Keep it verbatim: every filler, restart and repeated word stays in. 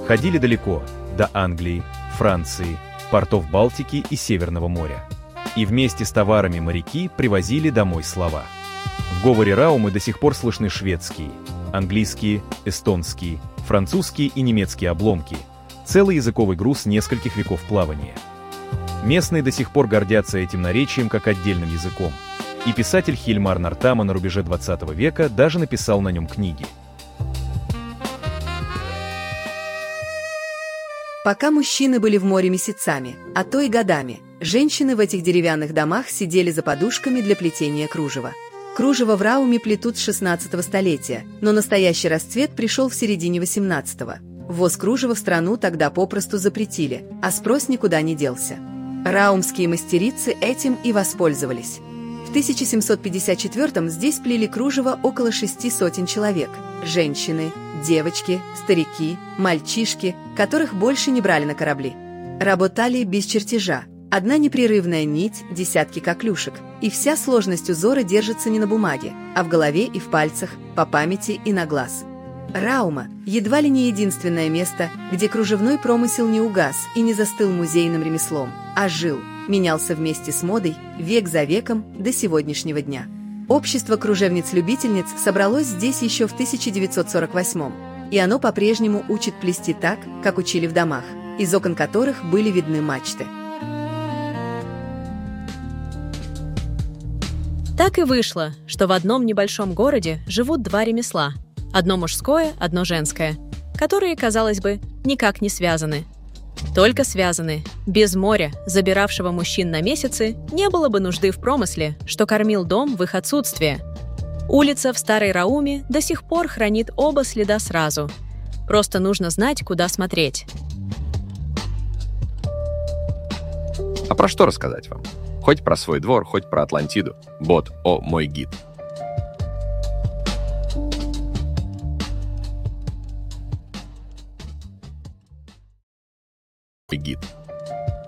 Ходили далеко, до Англии, Франции, портов Балтики и Северного моря. И вместе с товарами моряки привозили домой слова. В говоре Раумы до сих пор слышны шведские, английские, эстонские, французские и немецкие обломки, целый языковый груз нескольких веков плавания. Местные до сих пор гордятся этим наречием как отдельным языком, и писатель Хильмар Нортама на рубеже двадцатого века даже написал на нем книги. Пока мужчины были в море месяцами, а то и годами, женщины в этих деревянных домах сидели за подушками для плетения кружева. Кружево в Рауме плетут с шестнадцатого столетия, но настоящий расцвет пришел в середине восемнадцатого. Ввоз кружева в страну тогда попросту запретили, а спрос никуда не делся. Раумские мастерицы этим и воспользовались. В тысяча семьсот пятьдесят четвёртом здесь плели кружево около шести сотен человек. Женщины, девочки, старики, мальчишки, которых больше не брали на корабли. Работали без чертежа. Одна непрерывная нить, десятки коклюшек, и вся сложность узора держится не на бумаге, а в голове и в пальцах, по памяти и на глаз. Раума – едва ли не единственное место, где кружевной промысел не угас и не застыл музейным ремеслом, а жил, менялся вместе с модой, век за веком до сегодняшнего дня. Общество кружевниц-любительниц собралось здесь еще в тысяча девятьсот сорок восьмом, и оно по-прежнему учит плести так, как учили в домах, из окон которых были видны мачты. Так и вышло, что в одном небольшом городе живут два ремесла. Одно мужское, одно женское, которые, казалось бы, никак не связаны. Только связаны. Без моря, забиравшего мужчин на месяцы, не было бы нужды в промысле, что кормил дом в их отсутствие. Улица в Старой Рауме до сих пор хранит оба следа сразу. Просто нужно знать, куда смотреть. А про что рассказать вам? Хоть про свой двор, хоть про Атлантиду. Бот, о, мой гид. Гид.